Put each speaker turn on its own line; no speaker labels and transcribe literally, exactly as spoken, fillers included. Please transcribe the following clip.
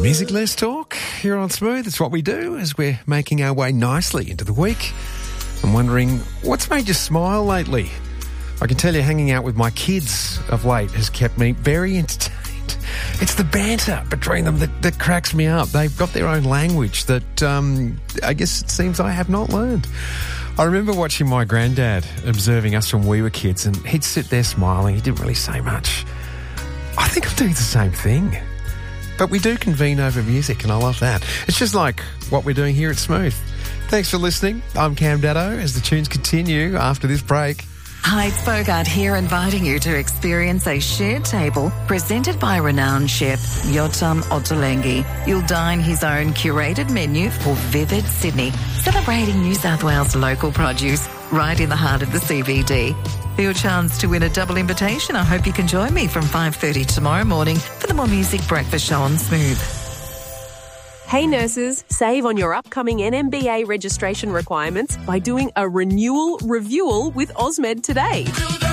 Music Less Talk here on Smooth. It's what we do as we're making our way nicely into the week. I'm wondering, what's made you smile lately? I can tell you hanging out with my kids of late has kept me very entertained. It's the banter between them that, that cracks me up. They've got their own language that um, I guess it seems I have not learned. I remember watching my granddad observing us when we were kids, and he'd sit there smiling. He didn't really say much. I think I'm doing the same thing. But we do convene over music, and I love that. It's just like what we're doing here at Smooth. Thanks for listening. I'm Cam Daddo as the tunes continue after this break.
Hi, it's Bogart here, inviting you to experience a shared table presented by renowned chef Yotam Ottolenghi. You'll dine his own curated menu for Vivid Sydney, celebrating New South Wales local produce right in the heart of the C B D. For your chance to win a double invitation, I hope you can join me from five thirty tomorrow morning for the More Music Breakfast Show on Smooth.
Hey nurses, save on your upcoming N M B A registration requirements by doing a renewal reviewal with Osmed today.